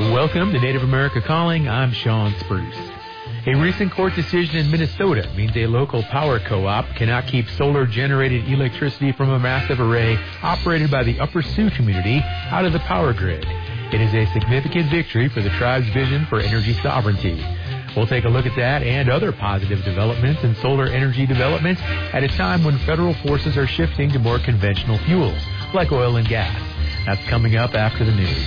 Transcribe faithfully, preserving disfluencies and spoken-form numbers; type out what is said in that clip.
Welcome to Native America Calling. I'm Sean Spruce. A recent court decision in Minnesota means a local power co-op cannot keep solar-generated electricity from a massive array operated by the Upper Sioux community out of the power grid. It is a significant victory for the tribe's vision for energy sovereignty. We'll take a look at that and other positive developments in solar energy development at a time when federal forces are shifting to more conventional fuels, like oil and gas. That's coming up after the news.